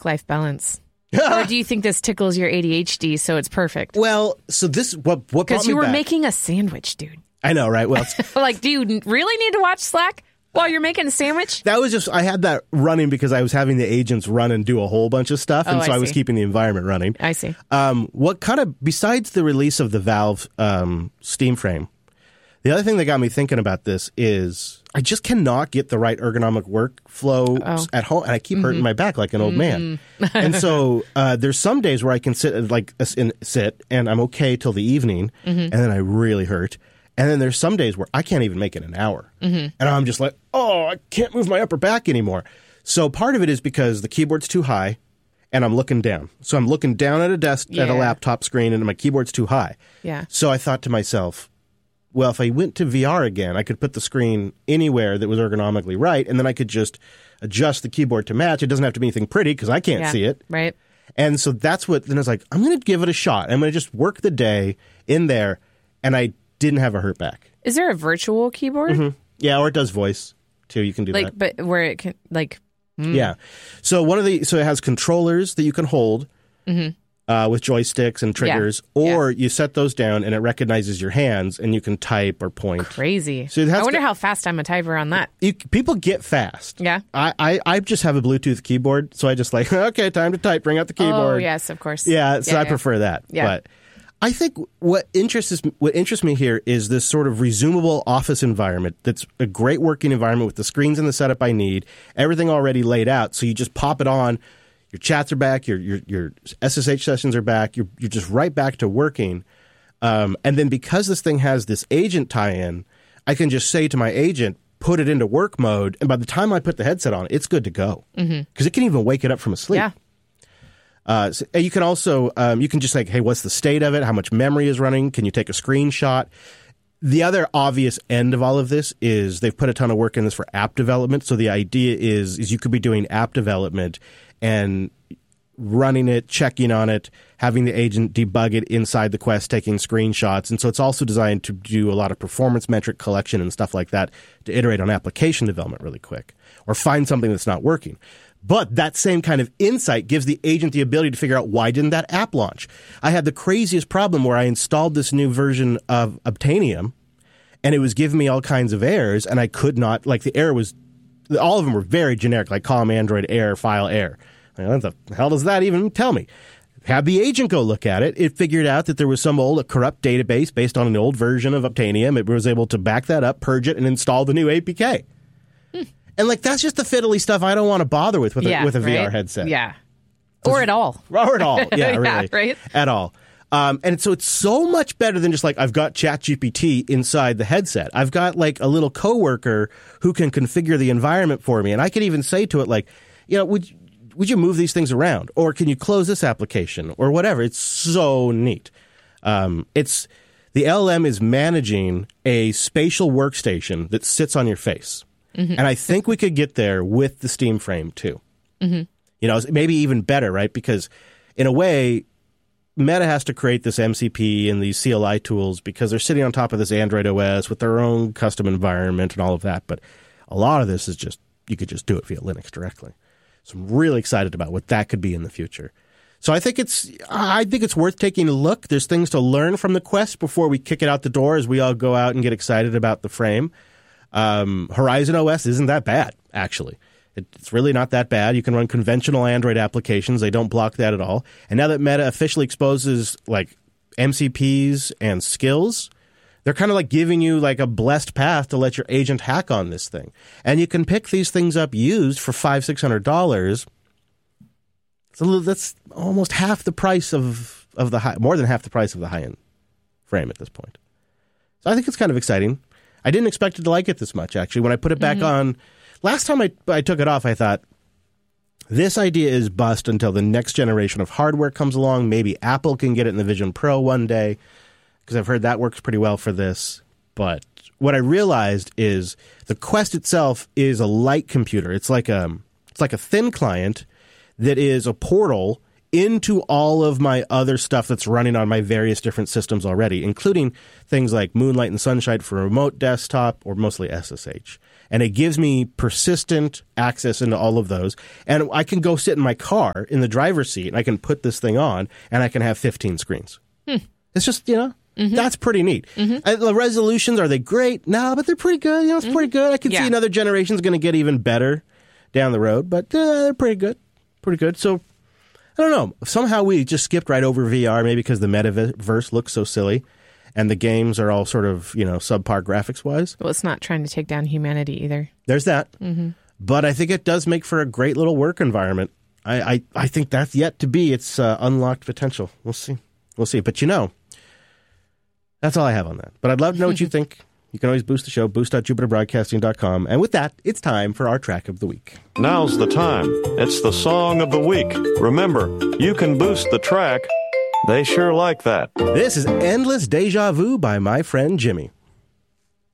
work-life balance? Or do you think this tickles your ADHD, so it's perfect? Well, so this what brought me back. Because you were making a sandwich, dude. I know, right? Well, like, do you really need to watch Slack while you're making a sandwich? That was just, I had that running because I was having the agents run and do a whole bunch of stuff, and so I was keeping the environment running. I see. What kind of, besides the release of the Valve Steam Frame, the other thing that got me thinking about this is I just cannot get the right ergonomic workflow at home, and I keep hurting my back like an old man. And so there's some days where I can sit and I'm okay till the evening, and then I really hurt. And then there's some days where I can't even make it an hour, and I'm just like, oh, I can't move my upper back anymore. So part of it is because the keyboard's too high, and I'm looking down. So I'm looking down at a desk at a laptop screen, and my keyboard's too high. Yeah. So I thought to myself, well, if I went to VR again, I could put the screen anywhere that was ergonomically right, and then I could just adjust the keyboard to match. It doesn't have to be anything pretty because I can't see it. Right. And so that's what, then I was like, I'm going to give it a shot. I'm going to just work the day in there, and I didn't have a hurt back. Is there a virtual keyboard? Yeah, or it does voice, too. You can do that. But where it can, Yeah. So so it has controllers that you can hold. With joysticks and triggers, or you set those down and it recognizes your hands and you can type or point. Crazy. So I wonder how fast I'm a typer on that. People get fast. Yeah. I just have a Bluetooth keyboard, so I just like, okay, time to type, bring out the keyboard. Oh, yes, of course. Yeah, so I prefer that. Yeah. But I think what interests me here is this sort of resumable office environment that's a great working environment with the screens and the setup I need, everything already laid out, so you just pop it on. Your chats are back. Your SSH sessions are back. You're just right back to working. And then because this thing has this agent tie-in, I can just say to my agent, put it into work mode. And by the time I put the headset on, it's good to go. Because it can even wake it up from a sleep. Yeah. So you can also, you can just like, hey, what's the state of it? How much memory is running? Can you take a screenshot? The other obvious end of all of this is they've put a ton of work in this for app development. So the idea is you could be doing app development and running it, checking on it, having the agent debug it inside the Quest, taking screenshots. And so it's also designed to do a lot of performance metric collection and stuff like that to iterate on application development really quick or find something that's not working. But that same kind of insight gives the agent the ability to figure out, why didn't that app launch? I had the craziest problem where I installed this new version of Obtainium, and it was giving me all kinds of errors, and I could not, like the error was, all of them were very generic, like COM Android error, file error. What the hell does that even tell me? Have the agent go look at it. It figured out that there was some old corrupt database based on an old version of Obtainium. It was able to back that up, purge it, and install the new APK. And like, that's just the fiddly stuff I don't want to bother with a VR headset. Yeah. Or at all. Or at all. Yeah, really. Yeah, right? At all. And so it's so much better than just like, I've got ChatGPT inside the headset. I've got like a little coworker who can configure the environment for me. And I can even say to it, like, would you move these things around? Or can you close this application? Or whatever. It's so neat. The LLM is managing a spatial workstation that sits on your face. And I think we could get there with the Steam Frame too. Maybe even better, right? Because in a way, Meta has to create this MCP and these CLI tools because they're sitting on top of this Android OS with their own custom environment and all of that. But a lot of this is just, you could just do it via Linux directly. So I'm really excited about what that could be in the future. So I think it's worth taking a look. There's things to learn from the Quest before we kick it out the door as we all go out and get excited about the frame. Horizon OS isn't that bad, actually. It's really not that bad. You can run conventional Android applications. They don't block that at all. And now that Meta officially exposes like MCPs and skills, they're kind of like giving you like a blessed path to let your agent hack on this thing. And you can pick these things up used for $500-$600. That's almost half the price of the more than half the price of the high-end frame at this point. So I think it's kind of exciting. I didn't expect it to like it this much, actually. When I put it back on, last time I took it off, I thought, this idea is bust until the next generation of hardware comes along. Maybe Apple can get it in the Vision Pro one day, because I've heard that works pretty well for this. But what I realized is the Quest itself is a light computer. It's like a thin client that is a portal into all of my other stuff that's running on my various different systems already, including things like Moonlight and Sunshine for remote desktop, or mostly SSH. And it gives me persistent access into all of those. And I can go sit in my car in the driver's seat, and I can put this thing on, and I can have 15 screens. It's just, that's pretty neat. The resolutions, are they great? No, but they're pretty good. It's pretty good. I can see another generation's going to get even better down the road, but they're pretty good. Pretty good. So, I don't know. Somehow we just skipped right over VR, maybe because the metaverse looks so silly and the games are all sort of, subpar graphics-wise. Well, it's not trying to take down humanity either. There's that. But I think it does make for a great little work environment. I think that's yet to be its unlocked potential. We'll see. But that's all I have on that. But I'd love to know what you think. You can always boost the show, boost.jupiterbroadcasting.com. And with that, it's time for our track of the week. Now's the time. It's the song of the week. Remember, you can boost the track. They sure like that. This is Endless Deja Vu by my friend Jimmy.